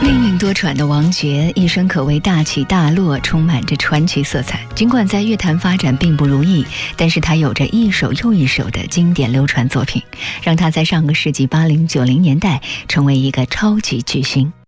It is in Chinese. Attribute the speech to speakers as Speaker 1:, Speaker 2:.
Speaker 1: 命运多舛的王杰一生可谓大起大落，充满着传奇色彩。尽管在乐坛发展并不如意，但是他有着一首又一首的经典流传作品，让他在上个世纪80、90年代成为一个超级巨星。